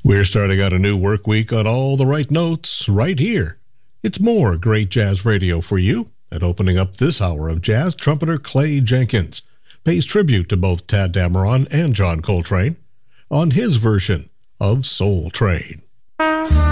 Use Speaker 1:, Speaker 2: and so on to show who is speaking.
Speaker 1: We're starting out a new work week on all the right notes right here. It's more great jazz radio for you. And opening up this hour of jazz, trumpeter Clay Jenkins pays tribute to both Tadd Dameron and John Coltrane on his version of Soul Train.